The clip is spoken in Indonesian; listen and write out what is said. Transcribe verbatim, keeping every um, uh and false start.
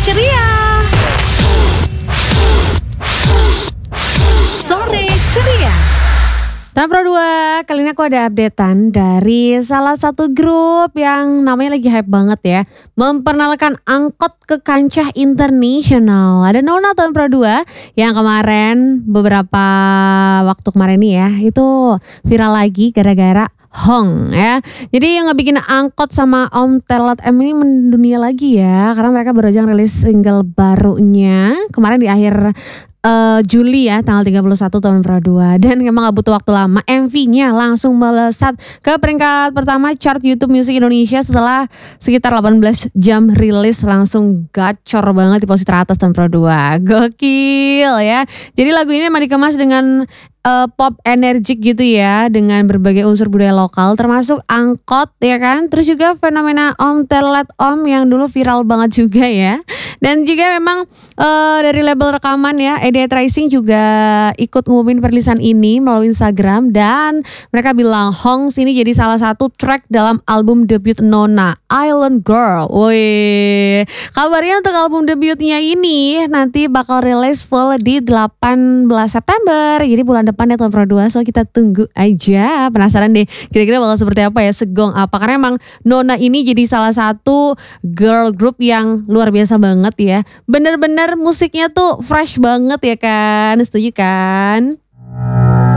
ceria. Sore ceria. Tahun Pro dua, kali ini aku ada updatean dari salah satu grup yang namanya lagi hype banget ya. Memperkenalkan angkot ke kancah internasional. Ada Nona tahun Pro dua yang kemarin beberapa waktu kemarin nih ya, itu viral lagi gara-gara Hong ya. Jadi yang ngebikin angkot sama Om Telat M ini mendunia lagi ya. Karena mereka baru aja rilis single barunya kemarin di akhir Uh, Juli ya, tanggal tiga puluh satu tahun Pro dua. Dan memang gak butuh waktu lama, M V-nya langsung melesat ke peringkat pertama chart YouTube Music Indonesia setelah sekitar delapan belas jam rilis. Langsung gacor banget di posisi teratas tahun Pro dua. Gokil ya. Jadi lagu ini memang dikemas dengan uh, pop energik gitu ya, dengan berbagai unsur budaya lokal termasuk angkot ya kan. Terus juga fenomena Om Telat Om yang dulu viral banget juga ya. Dan juga memang uh, dari label rekaman ya, Idiot Rising juga ikut ngumumin perilisan ini melalui Instagram. Dan mereka bilang Hongs ini jadi salah satu track dalam album debut Nona, Island Girl. Woi, kabarnya untuk album debutnya ini nanti bakal rilis full di delapan belas September. Jadi bulan depan ya tahun Pro dua, so kita tunggu aja. Penasaran deh kira-kira bakal seperti apa ya, segong apa. Karena emang Nona ini jadi salah satu girl group yang luar biasa banget ya. Bener-bener musiknya tuh fresh banget ya kan, setuju kan?